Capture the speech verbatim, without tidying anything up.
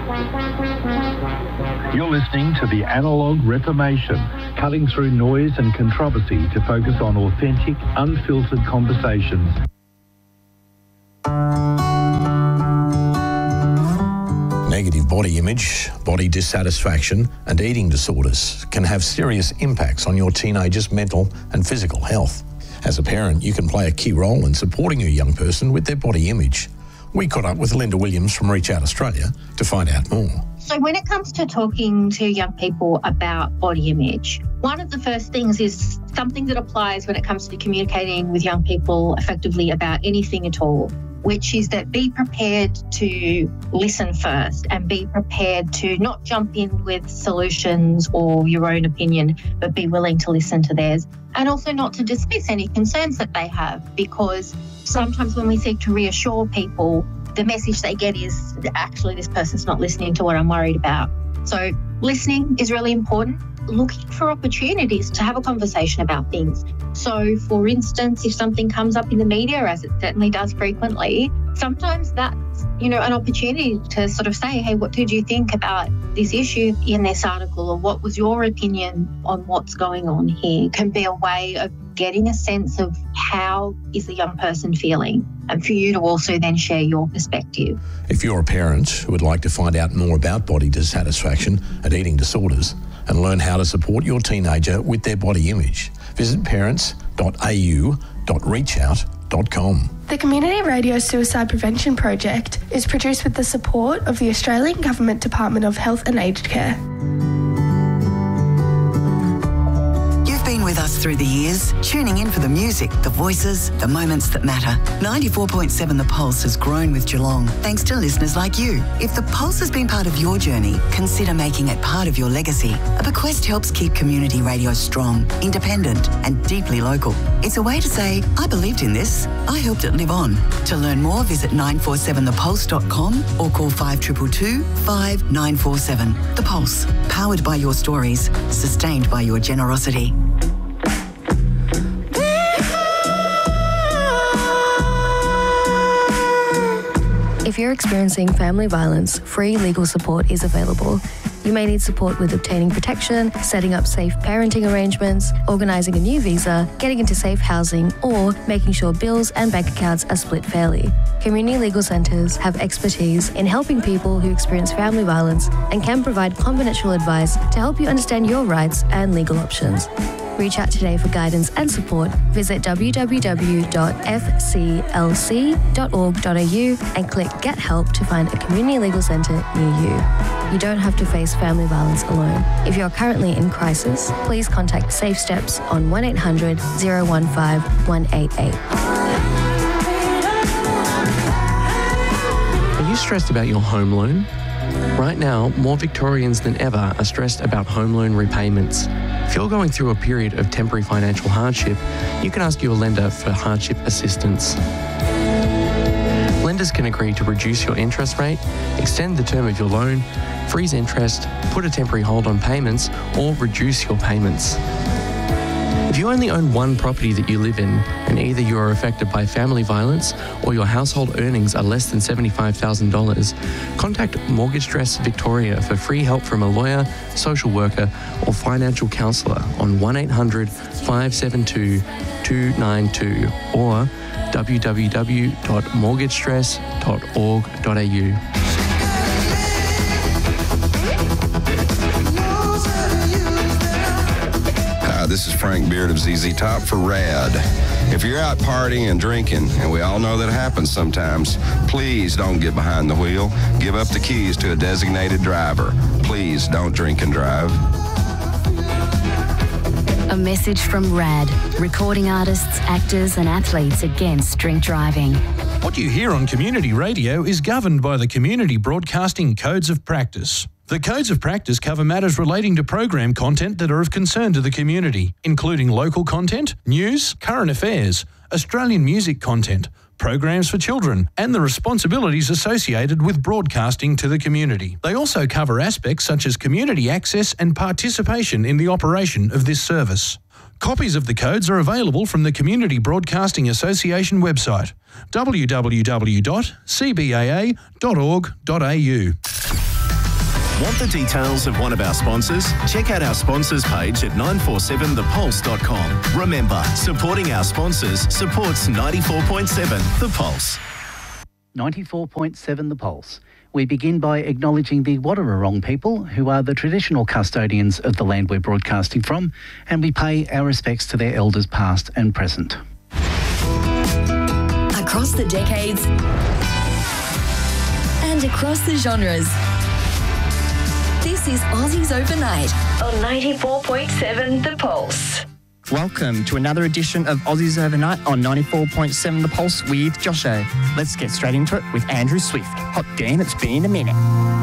You're listening to The Analog Reformation, cutting through noise and controversy to focus on authentic, unfiltered conversations. Negative body image, body dissatisfaction and eating disorders can have serious impacts on your teenager's mental and physical health. As a parent, you can play a key role in supporting your young person with their body image. We caught up with Linda Williams from Reach Out Australia to find out more. So when it comes to talking to young people about body image, one of the first things is something that applies when it comes to communicating with young people effectively about anything at all, which is that be prepared to listen first and be prepared to not jump in with solutions or your own opinion, but be willing to listen to theirs, and also not to dismiss any concerns that they have, because sometimes when we seek to reassure people, the message they get is actually this person's not listening to what I'm worried about. So listening is really important. Looking for opportunities to have a conversation about things. So, for instance, if something comes up in the media, as it certainly does frequently, sometimes that's, you know, an opportunity to sort of say, hey, what did you think about this issue in this article, or what was your opinion on what's going on here? Can be a way of getting a sense of how is the young person feeling, and for you to also then share your perspective. If you're a parent who would like to find out more about body dissatisfaction and eating disorders and learn how to support your teenager with their body image, visit parents dot a u dot reach out dot com. The Community Radio Suicide Prevention Project is produced with the support of the Australian Government Department of Health and Aged Care. Been with us through the years, tuning in for the music, the voices, the moments that matter. ninety-four point seven The Pulse has grown with Geelong, thanks to listeners like you. If The Pulse has been part of your journey, consider making it part of your legacy. A bequest helps keep community radio strong, independent and deeply local. It's a way to say, I believed in this, I helped it live on. To learn more, visit nine four seven the pulse dot com or call five two two two, five nine four seven. The Pulse, powered by your stories, sustained by your generosity. If you're experiencing family violence, free legal support is available. You may need support with obtaining protection, setting up safe parenting arrangements, organising a new visa, getting into safe housing, or making sure bills and bank accounts are split fairly. Community legal centres have expertise in helping people who experience family violence and can provide confidential advice to help you understand your rights and legal options. Reach out today for guidance and support. Visit w w w dot f c l c dot org dot a u and click Get Help to find a community legal centre near you. You don't have to face family violence alone. If you're currently in crisis, please contact Safe Steps on one eight hundred, oh one five, one eight eight. Are you stressed about your home loan? Right now, more Victorians than ever are stressed about home loan repayments. If you're going through a period of temporary financial hardship, you can ask your lender for hardship assistance. Lenders can agree to reduce your interest rate, extend the term of your loan, freeze interest, put a temporary hold on payments, or reduce your payments. If you only own one property that you live in, and either you are affected by family violence or your household earnings are less than seventy-five thousand dollars, contact Mortgage Stress Victoria for free help from a lawyer, social worker, or financial counsellor on one eight hundred, five seven two, two nine two or w w w dot mortgage stress dot org dot a u. This is Frank Beard of Z Z Top for RAD. If you're out partying and drinking, and we all know that happens sometimes, please don't get behind the wheel. Give up the keys to a designated driver. Please don't drink and drive. A message from RAD, recording artists, actors and athletes against drink driving. What you hear on community radio is governed by the Community Broadcasting Codes of Practice. The Codes of Practice cover matters relating to program content that are of concern to the community, including local content, news, current affairs, Australian music content, programs for children, and the responsibilities associated with broadcasting to the community. They also cover aspects such as community access and participation in the operation of this service. Copies of the codes are available from the Community Broadcasting Association website, w w w dot c b a a dot org dot a u. Want the details of one of our sponsors? Check out our sponsors page at nine four seven the pulse dot com. Remember, supporting our sponsors supports ninety-four point seven The Pulse. ninety-four point seven The Pulse. We begin by acknowledging the Wadawurrung people, who are the traditional custodians of the land we're broadcasting from, and we pay our respects to their elders past and present. Across the decades and across the genres. This is Aussies Overnight on ninety-four point seven The Pulse. Welcome to another edition of Aussies Overnight on ninety-four point seven The Pulse with Josho. Let's get straight into it with Andrew Swift. Hot damn, it's been a minute.